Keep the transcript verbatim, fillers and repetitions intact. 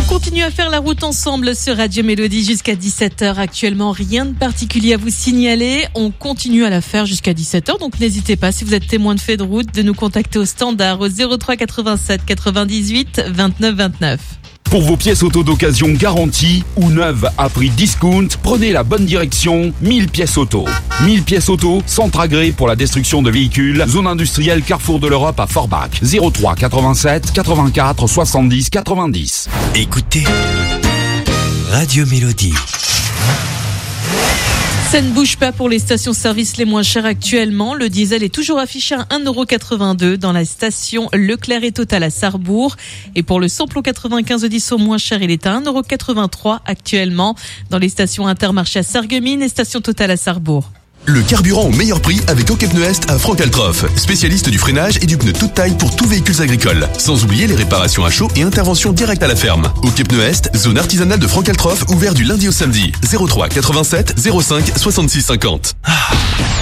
Continue à faire la route ensemble sur Radio Mélodie jusqu'à dix-sept heures. Actuellement, rien de particulier à vous signaler. On continue à la faire jusqu'à dix-sept heures. Donc, n'hésitez pas, si vous êtes témoin de fait de route, de nous contacter au standard au zéro trois quatre-vingt-sept quatre-vingt-dix-huit vingt-neuf vingt-neuf. Pour vos pièces auto d'occasion garanties ou neuves à prix discount, prenez la bonne direction, mille pièces auto. mille pièces auto, centre agréé pour la destruction de véhicules, zone industrielle Carrefour de l'Europe à Forbach. zéro trois quatre-vingt-sept quatre-vingt-quatre soixante-dix quatre-vingt-dix. Écoutez Radio Mélodie. Ça ne bouge pas pour les stations-service les moins chères actuellement. Le diesel est toujours affiché à un euro quatre-vingt-deux dans la station Leclerc et Total à Sarrebourg. Et pour le samplon quatre-vingt-quinze dix au moins cher, il est à un euro quatre-vingt-trois actuellement dans les stations Intermarché à Sarreguemines et stations Total à Sarrebourg. Le carburant au meilleur prix avec OK Pneu Est à Franck-Altroff, spécialiste du freinage et du pneu toute taille pour tous véhicules agricoles. Sans oublier les réparations à chaud et intervention directe à la ferme. OK Pneu Est, zone artisanale de Franck-Altroff, ouvert du lundi au samedi. zéro trois quatre-vingt-sept zéro cinq soixante-six cinquante. Ah.